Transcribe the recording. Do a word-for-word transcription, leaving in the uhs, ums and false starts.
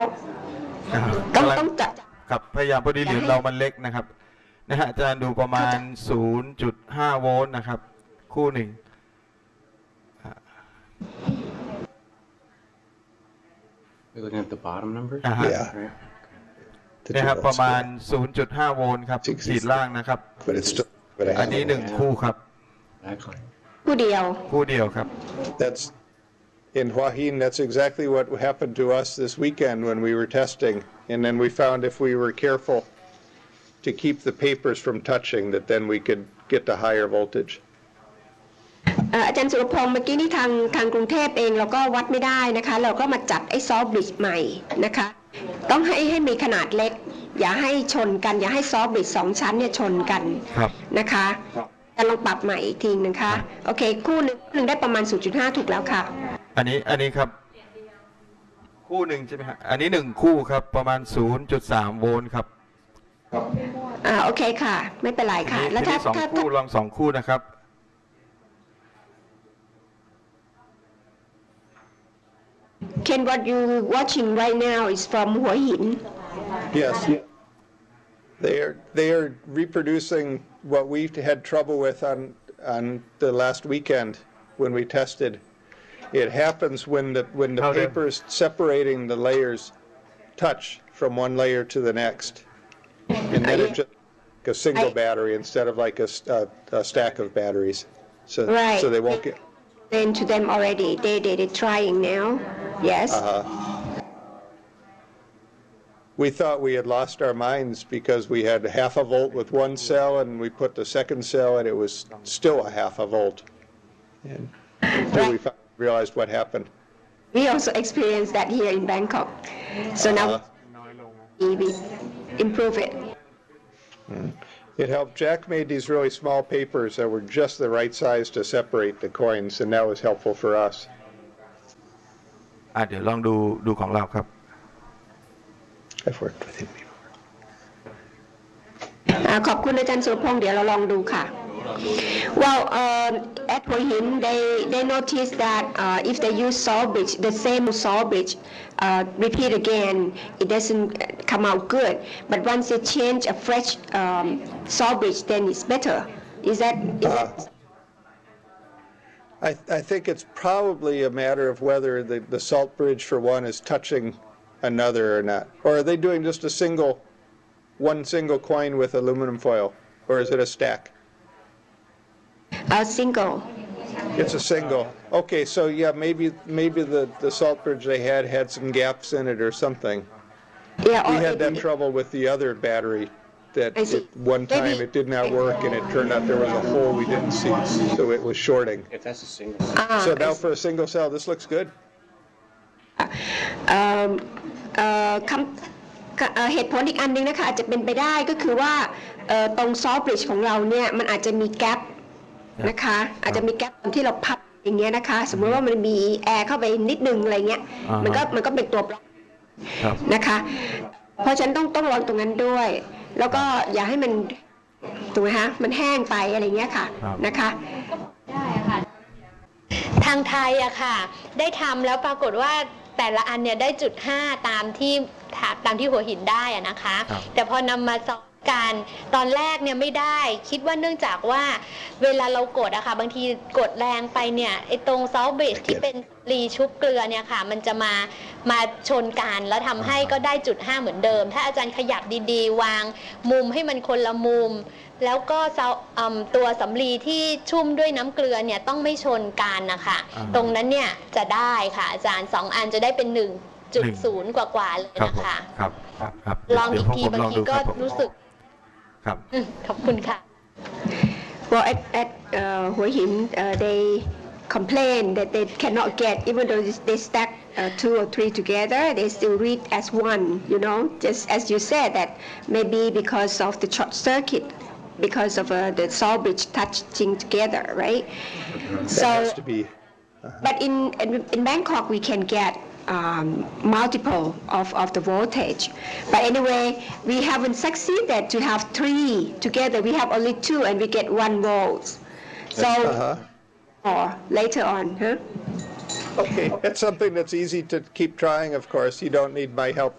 ต้องต้องจัดครับพยายามพอดีเหรียญเรามันเล็กนะครับนะฮะอาจารย์ดูประมาณ ศูนย์จุดห้า โวลต์นะครับคู่หนึ่ง Looking at the bottom numbers? Yeah. นะครับประมาณ ศูนย์จุดห้า โวลต์ครับขีดล่างนะครับอันนี้หนึ่งคู่ครับคู่เดียวคู่เดียวครับ That's in Hua Hin. That's exactly what happened to us this weekend when we were testing, and then we found if we were careful to keep the papers from touching, that then we could get the higher voltage. อาจารย์สุรพงศ์เมื่อกี้นี่ทางทางกรุงเทพเองเราก็วัดไม่ได้นะคะเราก็มาจัดไอ้ซอฟต์บริดจ์ใหม่นะคะต้องให้ให้มีขนาดเล็กอย่าให้ชนกันอย่าให้ซอฟต์บริดจ์สองชั้นเนี่ยชนกันนะคะจะลองปรับใหม่อีกทีนึงค่ะโอเคคู่หนึ่งหนึ่งได้ประมาณ ศูนย์จุดห้า ถูกแล้วค่ะอันนี้อันนี้ครับคู่หนึ่งใช่ไหมฮะอันนี้หนึ่งคู่ครับประมาณ ศูนย์จุดสาม โวลต์ครับอ่าโอเคค่ะไม่เป็นไรค่ะแล้วถ้าสองคู่ลองสองคู่นะครับ Ken, what you're watching right now is from Hua Hin. Yes. They are, they are reproducing what we had trouble with on, on the last weekend when we tested. It happens when the, when the okay. papers separating the layers touch from one layer to the next. And then it's just like a single I, battery instead of like a, a, a stack of batteries. So, right. so they won't get... Then to them already, they, they, they're trying now. Yes. Uh-huh. We thought we had lost our minds because we had half a volt with one cell and we put the second cell and it was still a half a volt. And until right. we realized what happened. We also experienced that here in Bangkok. So now uh-huh. we improve it. Mm. It helped. Jack made these really small papers that were just the right size to separate the coins, and that was helpful for us. อ่ะเดี๋ยวลองดูดูของเราครับ I've worked with him before. ขอบคุณอาจารย์สุรพงษ์เดี๋ยวเราลองดูค่ะ Well, uh, at Hua Hin, they they noticed that uh, if they use saw bridge, the same saw bridge, uh, repeat again, it doesn't come out good. But once they change a fresh um, saw bridge, then it's better. Is that? Is uh, that I I think it's probably a matter of whether the the salt bridge for one is touching another or not, or are they doing just a single, one single coin with aluminum foil, or is it a stack? A single. It's a single. Okay, so yeah, maybe maybe the the salt bridge they had had some gaps in it or something. Yeah. We had that trouble with the other battery. That it, one time maybe. It did not work, and it turned out there was a hole we didn't see, so it was shorting. If that's a single. Ah, so now for a single cell, this looks good. Um. Uh. คำเหตุผลอีกอันนึงนะคะอาจจะเป็นไปได้ก็คือว่าตรงซอฟต์บริดจ์ของเราเนี่ยมันอาจจะมีแกปนะคะอาจจะมีแกปที่เราพับอย่างเงี้ยนะคะสมมติว่ามันมีแอร์เข้าไปนิดนึงอะไรเงี้ยมันก็มันก็เป็นตัวบล็อกนะคะเพราะฉะนั้นต้องต้องระวังตรงนั้นด้วยแล้วก็อย่าให้มันถูกไหมคะมันแห้งไปอะไรเงี้ยค่ะนะคะได้ค่ะทางไทยอะค่ะได้ทำแล้วปรากฏว่าแต่ละอันเนี่ยได้จุดห้าตามที่ตามที่หัวหินได้อะนะคะแต่พอนำมาซ้อมกันตอนแรกเนี่ยไม่ได้คิดว่าเนื่องจากว่าเวลาเรากดอะค่ะบางทีกดแรงไปเนี่ยไอ้ตรงซอฟต์บริดจ์ที่เป็นรีชุบเกลือเนี่ยค่ะมันจะมามาชนกันแล้วทำให้ก็ได้จุดห้าเหมือนเดิมถ้าอาจารย์ขยับดีๆวางมุมให้มันคนละมุมแล้วก็ตัวสำลีที่ชุ่มด้วยน้ำเกลือเนี่ยต้องไม่ชนกันนะคะตรงนั้นเนี่ยจะได้ค่ะอาจารย์สองอันจะได้เป็นหนึ่งจุดศูนย์กว่าๆเลยนะคะครับครับลองอีกทีบางทีก็รู้สึกครับขอบคุณค่ะ Well, at at uh, Hua Hin, uh, they complain that they cannot get, even though they stack uh, two or three together, they still read as one. You know, just as you said that maybe because of the short circuit, because of uh, the salt bridge touching together, right? That so, has to be. Uh-huh. But in, in in Bangkok, we can get. Um, multiple of, of the voltage. But anyway, we haven't succeeded to have three together. We have only two and we get one volt. So, uh-huh. or later on, huh? Okay, that's something that's easy to keep trying, of course. You don't need my help